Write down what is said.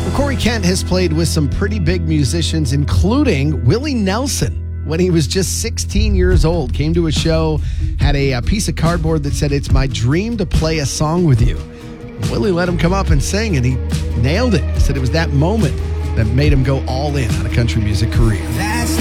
Corey Kent has played with some pretty big musicians, including Willie Nelson. When he was just 16 years old, came to a show, had a piece of cardboard that said, "It's my dream to play a song with you." Willie let him come up and sing, and he nailed it. He said it was that moment that made him go all in on a country music career.